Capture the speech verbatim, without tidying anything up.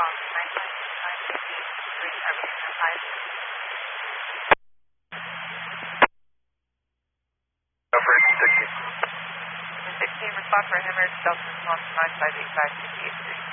response nine five six nine fifty, reach everything at five. Operation sixteen. sixteen, respond for Hemorrhage, Delta response nine five eight five fifty-eight three.